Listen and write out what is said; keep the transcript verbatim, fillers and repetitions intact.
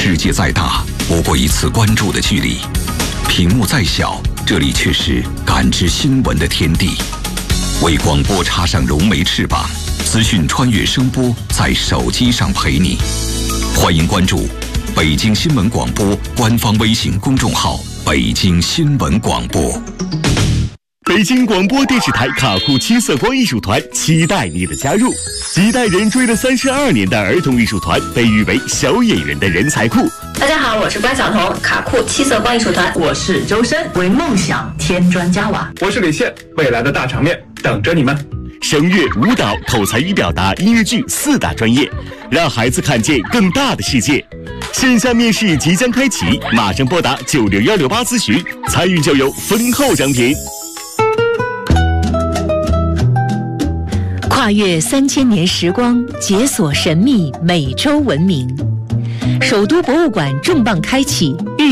世界再大，不过一次关注的距离；屏幕再小，这里却是感知新闻的天地。为广播插上融媒翅膀，资讯穿越声波，在手机上陪你。欢迎关注北京新闻广播官方微信公众号北京新闻广播。 北京广播电视台卡库七色光艺术团期待你的加入。几代人追了三十二年的儿童艺术团，被誉为小演员的人才库。 大家好，我是关晓彤，卡库七色光艺术团。 我是周深，为梦想添砖加瓦。 我是李现，未来的大场面等着你们。 声乐、舞蹈、口才与表达、音乐剧四大专业，让孩子看见更大的世界。线下面试即将开启，马上拨打九六幺六八咨询，参与就有丰厚奖品。 跨越三千年时光，解锁神秘美洲文明。首都博物馆重磅开启。